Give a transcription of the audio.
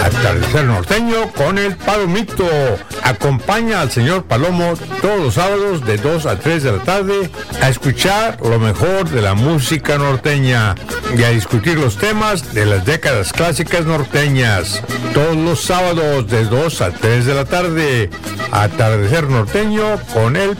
Atardecer Norteño con el Palomito. Acompaña al señor Palomo todos los sábados de 2 a 3 de la tarde a escuchar lo mejor de la música norteña y a discutir los temas de las décadas clásicas norteñas. Todos los sábados de 2 a 3 de la tarde. Atardecer Norteño con el